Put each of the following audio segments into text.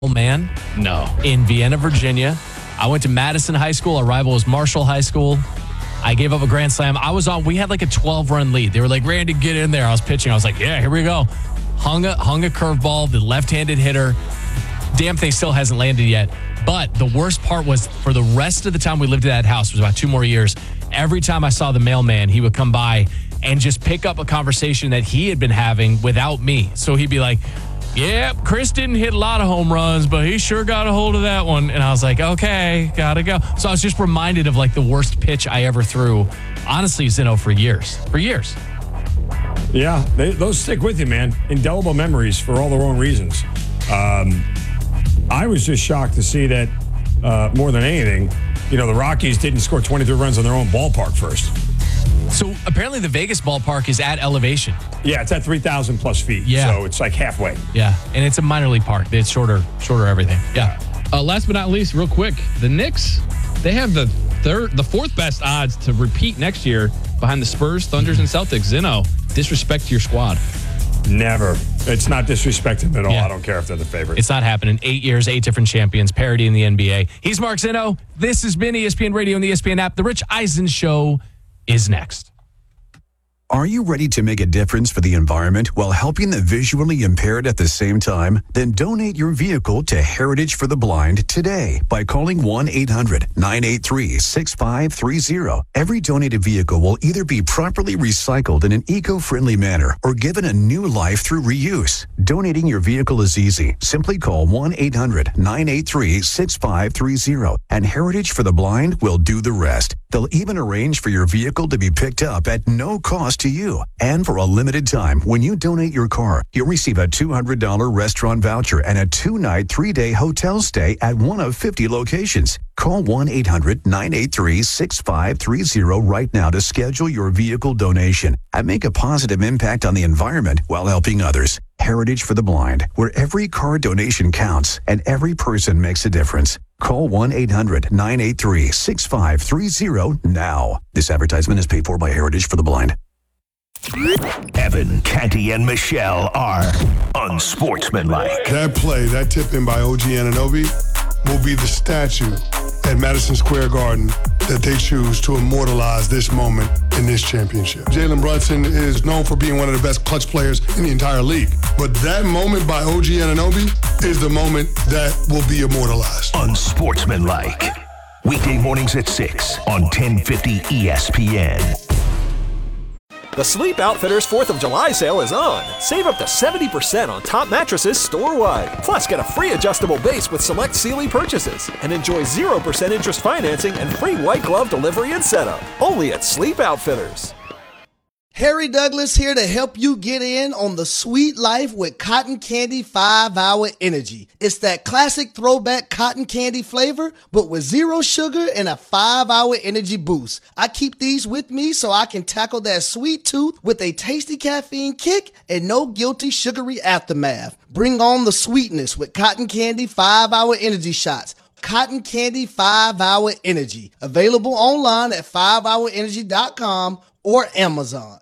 man. No. In Vienna, Virginia. I went to Madison High School. Our rival was Marshall High School. I gave up a grand slam. We had like a 12-run lead. They were like, Randy, get in there. I was pitching. I was like, yeah, here we go. Hung a curveball, the left-handed hitter. Damn thing still hasn't landed yet. But the worst part was for the rest of the time we lived at that house, it was about 2 more years, every time I saw the mailman, he would come by and just pick up a conversation that he had been having without me. So he'd be like, yeah, Chris didn't hit a lot of home runs, but he sure got a hold of that one. And I was like, okay, gotta go. So I was just reminded of like the worst pitch I ever threw. Honestly, Zeno, for years. Yeah, those stick with you, man. Indelible memories for all the wrong reasons. I was just shocked to see that more than anything, the Rockies didn't score 23 runs on their own ballpark first. So apparently the Vegas ballpark is at elevation. Yeah, it's at 3,000 plus feet. Yeah. So it's like halfway. Yeah, and it's a minor league park. It's shorter everything. Yeah. Last but not least, real quick, the Knicks, they have the fourth best odds to repeat next year behind the Spurs, Thunders, and Celtics. Zeno, disrespect your squad. Never. It's not disrespecting at all. Yeah. I don't care if they're the favorite. It's not happening. 8 years, 8 different champions, parity in the NBA. He's Mark Zeno. This has been ESPN Radio and the ESPN app. The Rich Eisen Show is next. Are you ready to make a difference for the environment while helping the visually impaired at the same time? Then donate your vehicle to Heritage for the Blind today by calling 1-800-983-6530. Every donated vehicle will either be properly recycled in an eco-friendly manner or given a new life through reuse. Donating your vehicle is easy. Simply call 1-800-983-6530 and Heritage for the Blind will do the rest. They'll even arrange for your vehicle to be picked up at no cost to you. And for a limited time, when you donate your car, you'll receive a $200 restaurant voucher and a 2-night, 3-day hotel stay at one of 50 locations. Call 1-800-983-6530 right now to schedule your vehicle donation and make a positive impact on the environment while helping others. Heritage for the Blind, where every car donation counts and every person makes a difference. Call 1-800-983-6530 now. This advertisement is paid for by Heritage for the Blind. Evan, Canty, and Michelle are unsportsmanlike. That play, that tip in by OG Anunoby, will be the statue at Madison Square Garden that they choose to immortalize this moment in this championship. Jalen Brunson is known for being one of the best clutch players in the entire league. But that moment by OG Anunoby is the moment that will be immortalized. Unsportsmanlike. Weekday mornings at 6 on 1050 ESPN. The Sleep Outfitters 4th of July sale is on. Save up to 70% on top mattresses store-wide. Plus, get a free adjustable base with select Sealy purchases. And enjoy 0% interest financing and free white glove delivery and setup. Only at Sleep Outfitters. Harry Douglas here to help you get in on the sweet life with Cotton Candy 5-Hour Energy. It's that classic throwback cotton candy flavor, but with 0 sugar and a 5-hour energy boost. I keep these with me so I can tackle that sweet tooth with a tasty caffeine kick and no guilty sugary aftermath. Bring on the sweetness with Cotton Candy 5-Hour Energy Shots. Cotton Candy 5-Hour Energy. Available online at 5hourenergy.com or Amazon.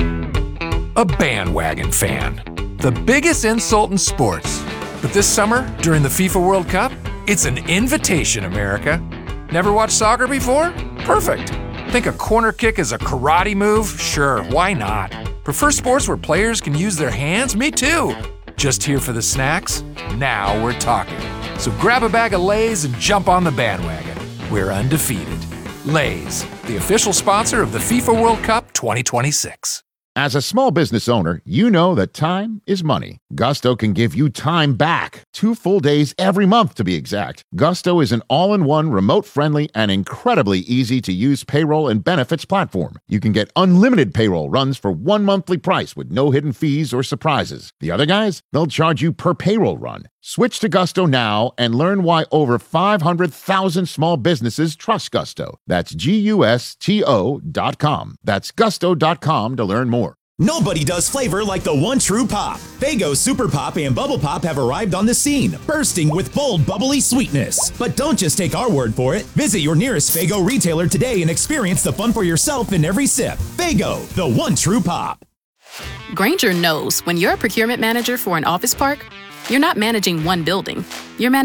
A bandwagon fan. The biggest insult in sports. But this summer, during the FIFA World Cup, it's an invitation, America. Never watched soccer before? Perfect. Think a corner kick is a karate move? Sure, why not? Prefer sports where players can use their hands? Me too. Just here for the snacks? Now we're talking. So grab a bag of Lay's and jump on the bandwagon. We're undefeated. Lay's, the official sponsor of the FIFA World Cup 2026. As a small business owner, you know that time is money. Gusto can give you time back. 2 full days every month, to be exact. Gusto is an all-in-one, remote-friendly, and incredibly easy-to-use payroll and benefits platform. You can get unlimited payroll runs for 1 monthly price with no hidden fees or surprises. The other guys, they'll charge you per payroll run. Switch to Gusto now and learn why over 500,000 small businesses trust Gusto. That's GUSTO.com. That's gusto.com to learn more. Nobody does flavor like the one true pop. Faygo Super Pop and Bubble Pop have arrived on the scene, bursting with bold, bubbly sweetness. But don't just take our word for it. Visit your nearest Faygo retailer today and experience the fun for yourself in every sip. Faygo, the one true pop. Grainger knows when you're a procurement manager for an office park, you're not managing one building. You're managing